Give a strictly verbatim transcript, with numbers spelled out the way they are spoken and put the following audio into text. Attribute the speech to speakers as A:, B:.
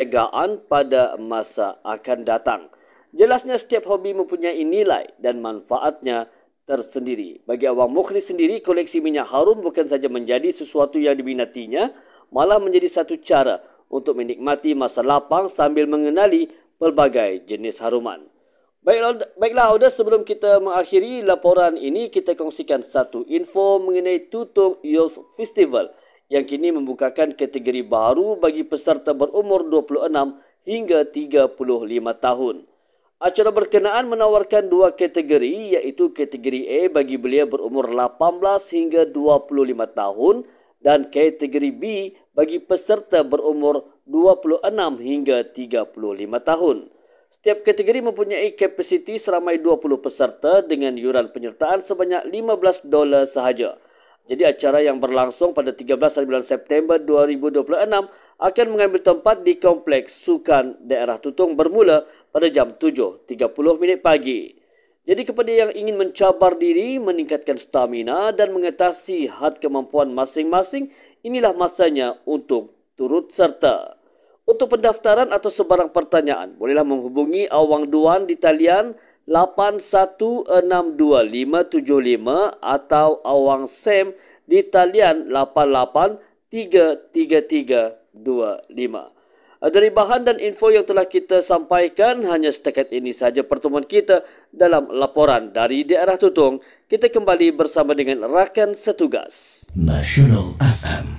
A: perniagaan pada masa akan datang. Jelasnya setiap hobi mempunyai nilai dan manfaatnya tersendiri. Bagi Awang Mukhlis sendiri, koleksi minyak harum bukan saja menjadi sesuatu yang diminatinya, malah menjadi satu cara untuk menikmati masa lapang sambil mengenali pelbagai jenis haruman. Baiklah, baiklah Auda, sebelum kita mengakhiri laporan ini, kita kongsikan satu info mengenai Tutong Youth Festival yang kini membukakan kategori baru bagi peserta berumur dua puluh enam hingga tiga puluh lima tahun. Acara berkenaan menawarkan dua kategori, iaitu kategori A bagi belia berumur lapan belas hingga dua puluh lima tahun dan kategori B bagi peserta berumur dua puluh enam hingga tiga puluh lima tahun. Setiap kategori mempunyai kapasiti seramai dua puluh peserta dengan yuran penyertaan sebanyak lima belas dolar sahaja. Jadi acara yang berlangsung pada tiga belas hingga sembilan September dua ribu dua puluh enam akan mengambil tempat di Kompleks Sukan Daerah Tutong bermula pada jam tujuh tiga puluh minit pagi. Jadi kepada yang ingin mencabar diri, meningkatkan stamina dan mengatasi had kemampuan masing-masing, inilah masanya untuk turut serta. Untuk pendaftaran atau sebarang pertanyaan, bolehlah menghubungi Awang Duan di talian lapan satu enam dua lima tujuh lima atau Awang Sam di talian lapan lapan tiga tiga tiga dua lima. Dari bahan dan info yang telah kita sampaikan, hanya setakat ini sahaja pertemuan kita dalam laporan dari daerah Tutong. Kita kembali bersama dengan rakan setugas.
B: Nasional F M.